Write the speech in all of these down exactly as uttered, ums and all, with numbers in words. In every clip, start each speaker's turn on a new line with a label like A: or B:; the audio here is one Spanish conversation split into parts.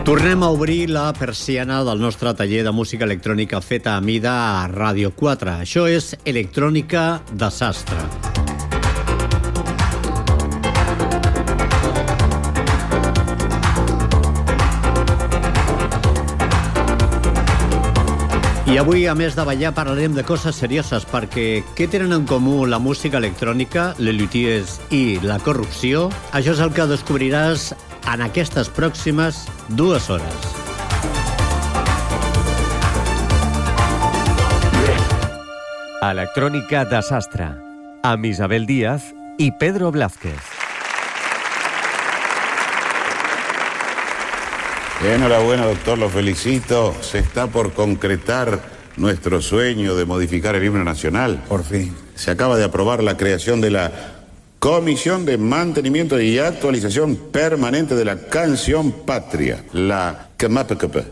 A: Tornem a obrir la persiana del nostre taller de música electrònica feta a mida a Ràdio quatre. Això és Electrònica Desastre. I avui, a més de ballar, parlarem de coses serioses, perquè què tenen en comú la música electrònica, les luthiers i la corrupció? Això és el que descobriràs en aquestes pròximes dues hores.
B: Electrònica Desastre, amb Isabel Díaz i Pedro Blázquez.
C: Enhorabuena, doctor, lo felicito. Se está por concretar nuestro sueño de modificar el himno nacional.
D: Por fin.
C: Se acaba de aprobar la creación de la Comisión de Mantenimiento y Actualización Permanente de la Canción Patria, la C M A P C P.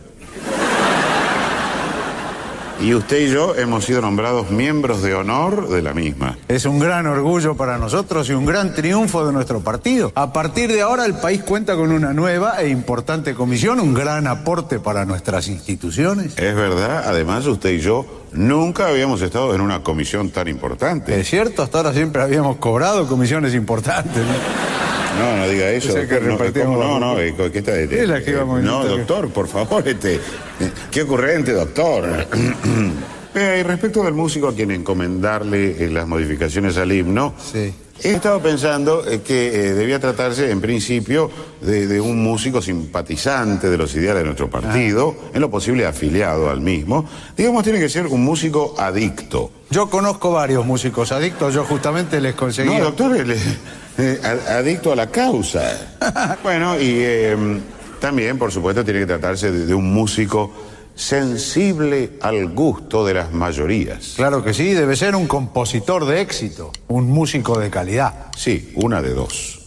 C: Y usted y yo hemos sido nombrados miembros de honor de la misma.
D: Es un gran orgullo para nosotros y un gran triunfo de nuestro partido. A partir de ahora el país cuenta con una nueva e importante comisión, un gran aporte para nuestras instituciones.
C: Es verdad, además usted y yo nunca habíamos estado en una comisión tan importante.
D: Es cierto, hasta ahora siempre habíamos cobrado comisiones importantes, ¿no?
C: No, no diga eso.
D: O sea, que repartíamos
C: no, no, no,
D: la...
C: ¿qué está?
D: Es la que íbamos
C: no, doctor, por favor, este, qué ocurrente, doctor. Vea, y respecto del músico a quien encomendarle eh, las modificaciones al himno,
D: sí.
C: He estado pensando eh, que eh, debía tratarse, en principio, de, de un músico simpatizante de los ideales de nuestro partido, ah. en lo posible afiliado al mismo. Digamos, tiene que ser un músico adicto.
D: Yo conozco varios músicos adictos, yo justamente les conseguí...
C: No, doctor, él es eh, adicto a la causa. Bueno, y eh, también, por supuesto, tiene que tratarse de, de un músico sensible al gusto de las mayorías.
D: Claro que sí, debe ser un compositor de éxito, un músico de calidad.
C: Sí, una de dos.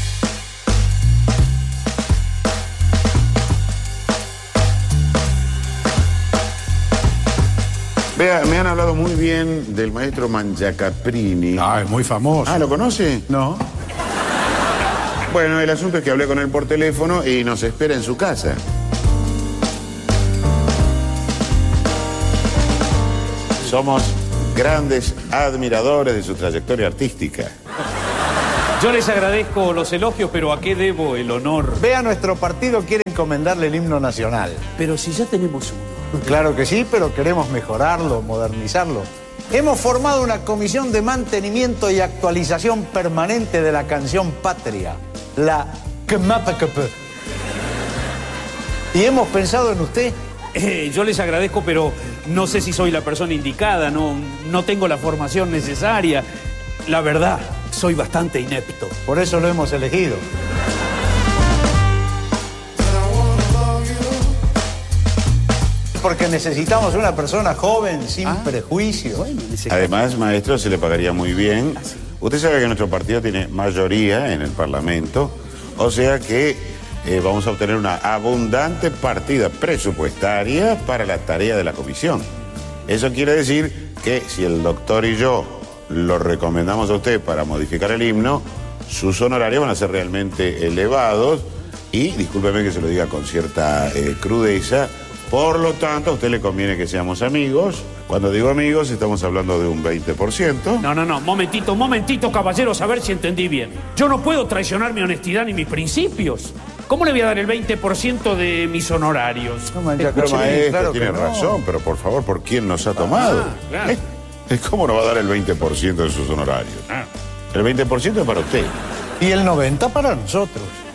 C: Vea, me han hablado muy bien del maestro Mangiacaprini.
D: Ah, es muy famoso.
C: Ah, ¿lo conoce?
D: No.
C: Bueno, el asunto es que hablé con él por teléfono y nos espera en su casa. Somos grandes admiradores de su trayectoria artística.
E: Yo les agradezco los elogios, pero ¿a qué debo el honor?
D: Vea, nuestro partido quiere encomendarle el himno nacional.
E: Pero si ya tenemos uno.
D: Claro que sí, pero queremos mejorarlo, modernizarlo. Hemos formado una comisión de mantenimiento y actualización permanente de la canción Patria, la C M A P C P. Y hemos pensado en usted.
E: Eh, yo les agradezco, pero no sé si soy la persona indicada, no, no tengo la formación necesaria. La verdad, soy bastante inepto.
D: Por eso lo hemos elegido. Porque necesitamos una persona joven, sin ah, prejuicios. Bueno,
C: además, maestro, se le pagaría muy bien. ¿Ah, sí? Usted sabe que nuestro partido tiene mayoría en el Parlamento, o sea que Eh, vamos a obtener una abundante partida presupuestaria para la tarea de la comisión. Eso quiere decir que si el doctor y yo lo recomendamos a usted para modificar el himno, sus honorarios van a ser realmente elevados y, discúlpeme que se lo diga con cierta eh, crudeza, por lo tanto a usted le conviene que seamos amigos. Cuando digo amigos, estamos hablando de un veinte por ciento.
E: No, no, no, momentito, momentito, caballeros, a ver si entendí bien. Yo no puedo traicionar mi honestidad ni mis principios. ¿Cómo le voy a dar el veinte por ciento de mis honorarios?
C: No, man, pero maestro, claro tiene no. razón, pero por favor, ¿por quién nos ha tomado?
E: Ah, claro.
C: ¿Eh? ¿Cómo no va a dar el veinte por ciento de sus honorarios? Ah. El veinte por ciento es para usted.
D: Y el noventa por ciento para nosotros.